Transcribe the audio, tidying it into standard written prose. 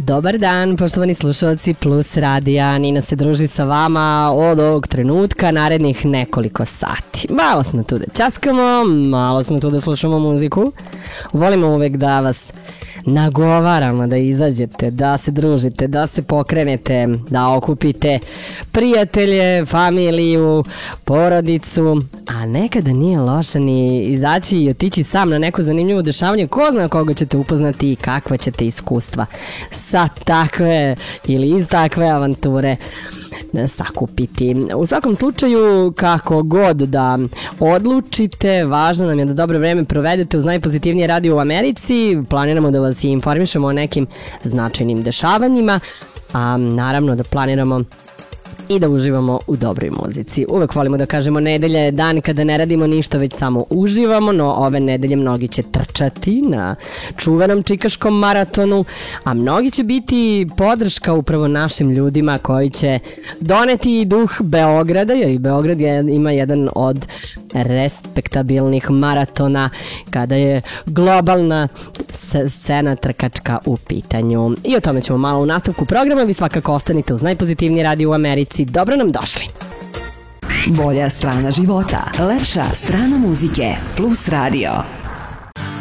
Dobar dan, poštovani slušalci Plus radija. Nina se druži sa vama od ovog trenutka narednih nekoliko sati. Malo smo tu da ćaskamo, malo smo tu da slušamo muziku. Volimo uvek da vas nagovaramo da izađete, da se družite, da se pokrenete, da okupite prijatelje, familiju, porodicu, a nekada nije loše ni izaći i otići sam na neko zanimljivo dešavanje. Ko zna koga ćete upoznati i kakva ćete iskustva sa takve ili iz takve avanture sakupiti. U svakom slučaju, kako god da odlučite, važno nam je da dobro vreme provedete uz najpozitivnije radio u Americi. Planiramo da vas informišemo o nekim značajnim dešavanjima, a naravno da planiramo i da uživamo u dobroj muzici. Uvek volimo da kažemo nedelja je dan kada ne radimo ništa, već samo uživamo, no ove nedelje mnogi će trčati na čuvenom čikaškom maratonu, a mnogi će biti podrška upravo našim ljudima koji će doneti duh Beograda, jer i Beograd ima jedan od respektabilnih maratona kada je globalna scena trkačka u pitanju. I o tome ćemo malo u nastavku programa. Vi svakako ostanite uz najpozitivniji radio u Americi. Dobro nam došli. Bolja strana života, lepša strana muzike, Plus radio.